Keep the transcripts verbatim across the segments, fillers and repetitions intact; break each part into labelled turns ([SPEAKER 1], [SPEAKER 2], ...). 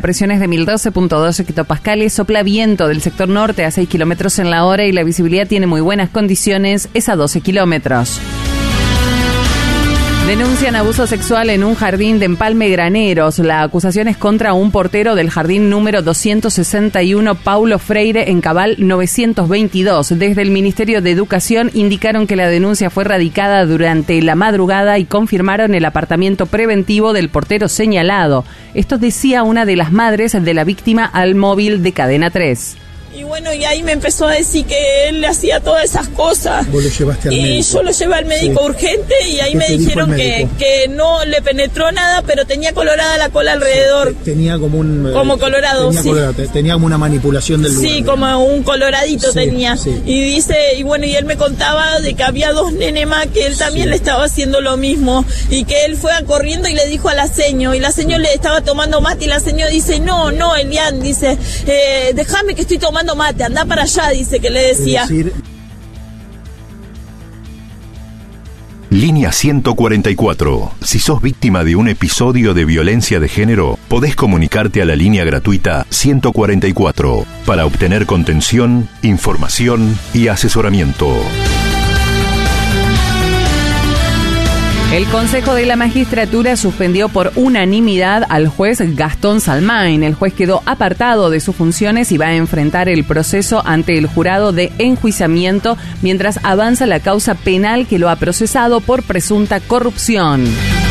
[SPEAKER 1] Presiones de mil doce punto dos hectopascales, sopla viento del sector norte a seis kilómetros en la hora y la visibilidad tiene muy buenas condiciones, es a doce kilómetros. Denuncian abuso sexual en un jardín de Empalme Graneros. La acusación es contra un portero del jardín número doscientos sesenta y uno Paulo Freire en Cabal novecientos veintidós. Desde el Ministerio de Educación indicaron que la denuncia fue radicada durante la madrugada y confirmaron el apartamiento preventivo del portero señalado. Esto decía una de las madres de la víctima al móvil de Cadena tres.
[SPEAKER 2] Y bueno, y ahí me empezó a decir que él le hacía todas esas cosas.
[SPEAKER 3] Vos lo llevaste al
[SPEAKER 2] y
[SPEAKER 3] médico.
[SPEAKER 2] Y yo lo llevé al médico sí. urgente y ahí me dijeron que, que no le penetró nada, pero tenía colorada la cola alrededor.
[SPEAKER 3] Sí, tenía como un...
[SPEAKER 2] Como colorado,
[SPEAKER 3] tenía
[SPEAKER 2] sí.
[SPEAKER 3] Colorado, tenía como una manipulación del lugar.
[SPEAKER 2] Sí, como un coloradito sí, tenía. Sí. Y dice, y bueno, y él me contaba de que había dos nenes más que él también sí. le estaba haciendo lo mismo. Y que él fue corriendo y le dijo a la seño, y la seño le estaba tomando mate y la seño dice, no, no, Elian, dice, eh, déjame que estoy tomando mate, anda para allá, dice que le decía. Decir...
[SPEAKER 4] Línea ciento cuarenta y cuatro. Si sos víctima de un episodio de violencia de género, podés comunicarte a la línea gratuita ciento cuarenta y cuatro para obtener contención, información y asesoramiento.
[SPEAKER 1] El Consejo de la Magistratura suspendió por unanimidad al juez Gastón Salmain. El juez quedó apartado de sus funciones y va a enfrentar el proceso ante el jurado de enjuiciamiento mientras avanza la causa penal que lo ha procesado por presunta corrupción.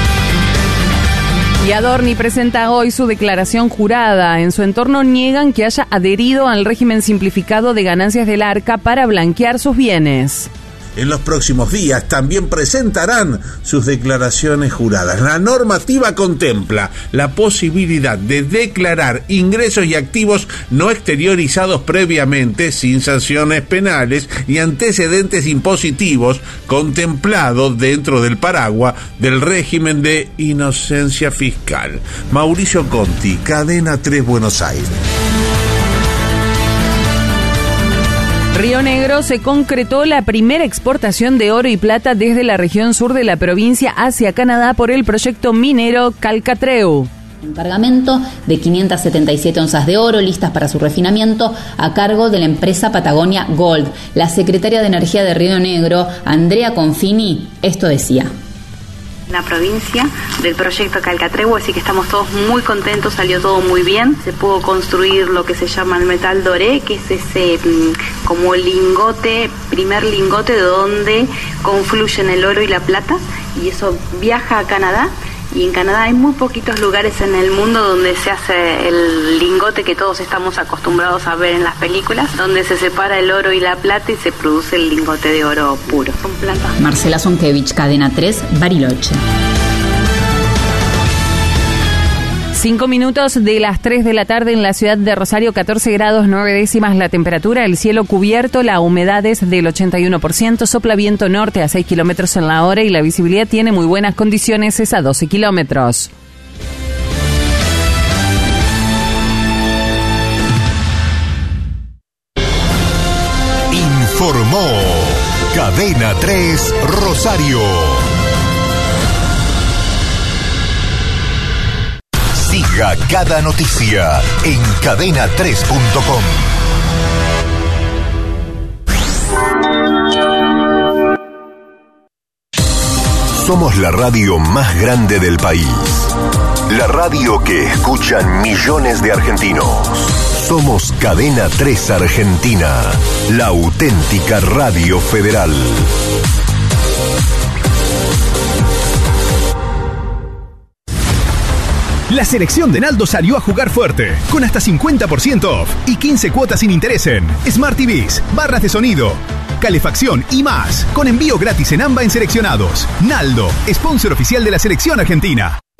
[SPEAKER 1] Y Adorni presenta hoy su declaración jurada. En su entorno niegan que haya adherido al régimen simplificado de ganancias del Arca para blanquear sus bienes.
[SPEAKER 5] En los próximos días también presentarán sus declaraciones juradas. La normativa contempla la posibilidad de declarar ingresos y activos no exteriorizados previamente, sin sanciones penales y antecedentes impositivos, contemplados dentro del paraguas del régimen de inocencia fiscal. Mauricio Conti, Cadena tres, Buenos Aires.
[SPEAKER 1] Río Negro se concretó la primera exportación de oro y plata desde la región sur de la provincia hacia Canadá por el proyecto minero Calcatreu.
[SPEAKER 6] Un cargamento de quinientas setenta y siete onzas de oro listas para su refinamiento a cargo de la empresa Patagonia Gold. La secretaria de Energía de Río Negro, Andrea Confini, esto decía.
[SPEAKER 7] La provincia del proyecto Calcatreu, así que estamos todos muy contentos, salió todo muy bien. Se pudo construir lo que se llama el metal doré, que es ese como lingote, primer lingote donde confluyen el oro y la plata, y eso viaja a Canadá. Y en Canadá hay muy poquitos lugares en el mundo donde se hace el lingote que todos estamos acostumbrados a ver en las películas, donde se separa el oro y la plata y se produce el lingote de oro puro. Son plantas.
[SPEAKER 6] Marcela Zonkevich, Cadena tres, Bariloche.
[SPEAKER 1] Cinco minutos de las tres de la tarde en la ciudad de Rosario, catorce grados nueve décimas la temperatura, el cielo cubierto, la humedad es del ochenta y uno por ciento, sopla viento norte a seis kilómetros en la hora y la visibilidad tiene muy buenas condiciones, es a doce kilómetros.
[SPEAKER 4] Informó Cadena tres Rosario. Siga cada noticia en cadena tres punto com. Somos la radio más grande del país. La radio que escuchan millones de argentinos. Somos Cadena tres Argentina, la auténtica radio federal.
[SPEAKER 8] La selección de Naldo salió a jugar fuerte, con hasta cincuenta por ciento off y quince cuotas sin interés en Smart T Vs, barras de sonido, calefacción y más, con envío gratis en AMBA en seleccionados. Naldo, sponsor oficial de la selección argentina.